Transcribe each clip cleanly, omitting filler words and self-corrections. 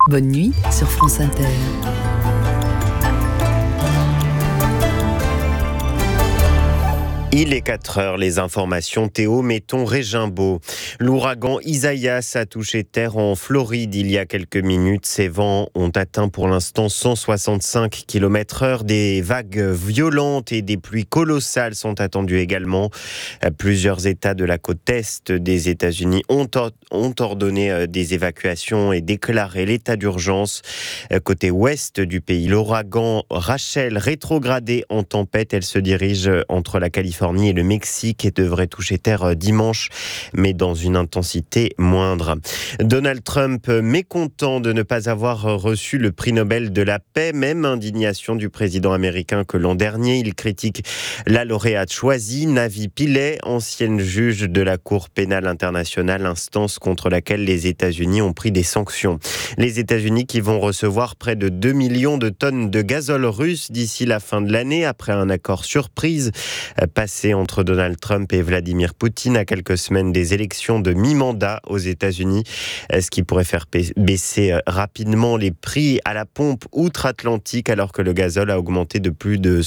Bonne nuit sur France Inter. Il est 4 heures, les informations Théo Metton-Régimbaud. L'ouragan Isaias a touché terre en Floride il y a quelques minutes. Ces vents ont atteint pour l'instant 165 km/h. Des vagues violentes et des pluies colossales sont attendues également. Plusieurs États de la côte est des États-Unis ont ordonné des évacuations et déclaré l'état d'urgence. Côté ouest du pays, l'ouragan Rachel, rétrogradé en tempête, elle se dirige entre la Californie et le Mexique et devrait toucher terre dimanche, mais dans une intensité moindre. Donald Trump, mécontent de ne pas avoir reçu le prix Nobel de la paix, même indignation du président américain que l'an dernier. Il critique la lauréate choisie, Navi Pillay, ancienne juge de la Cour pénale internationale, instance contre laquelle les États-Unis ont pris des sanctions. Les États-Unis qui vont recevoir près de 2 millions de tonnes de gazole russe d'ici la fin de l'année, après un accord surprise passé entre Donald Trump et Vladimir Poutine à quelques semaines des élections de mi-mandat aux États-Unis, ce qui pourrait faire baisser rapidement les prix à la pompe outre-Atlantique, alors que le gazole a augmenté de plus de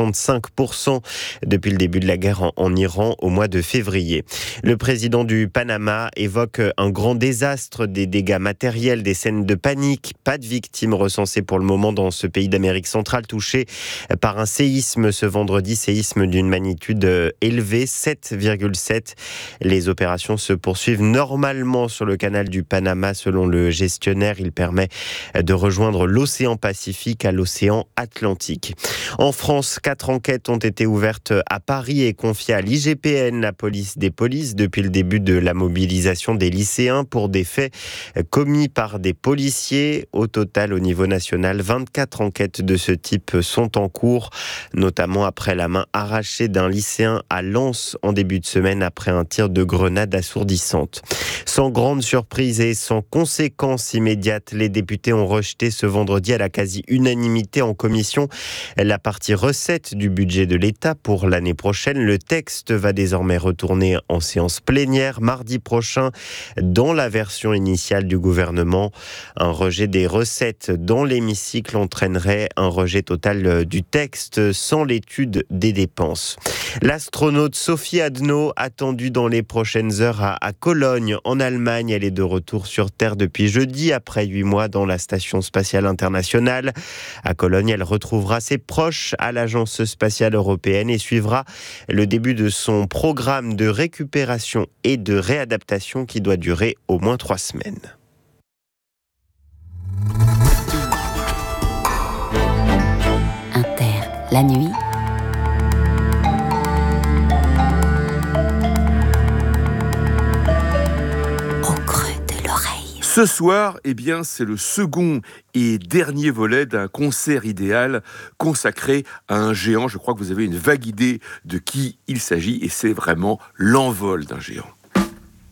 65% depuis le début de la guerre en Iran au mois de février. Le président du Panama évoque un grand désastre, des dégâts matériels, des scènes de panique. Pas de victimes recensées pour le moment dans ce pays d'Amérique centrale touché par un séisme ce vendredi, séisme d'une magnitude élevée, 7,7. Les opérations se poursuivent normalement sur le canal du Panama. Selon le gestionnaire, il permet de rejoindre l'océan Pacifique à l'océan Atlantique. En France, 4 enquêtes ont été ouvertes à Paris et confiées à l'IGPN, la police des polices, depuis le début de la mobilisation des lycéens pour des faits commis par des policiers. Au total, au niveau national, 24 enquêtes de ce type sont en cours, notamment après la main arrachée d'un lycéen à Lens en début de semaine après un tir de grenade assourdissante. Sans grande surprise et sans conséquence immédiate, les députés ont rejeté ce vendredi à la quasi-unanimité en commission la partie recette du budget de l'État pour l'année prochaine. Le texte va désormais retourner en séance plénière mardi prochain dans la version initiale du gouvernement. Un rejet des recettes dans l'hémicycle entraînerait un rejet total du texte sans l'étude des dépenses. L'astronaute Sophie Adno, attendue dans les prochaines heures à Cologne, en Allemagne. Elle est de retour sur Terre depuis jeudi, après 8 mois dans la Station spatiale internationale. À Cologne, elle retrouvera ses proches à l'Agence spatiale européenne et suivra le début de son programme de récupération et de réadaptation qui doit durer au moins 3 semaines. Inter, la nuit. Ce soir, c'est le second et dernier volet d'un concert idéal consacré à un géant. Je crois que vous avez une vague idée de qui il s'agit et c'est vraiment l'envol d'un géant.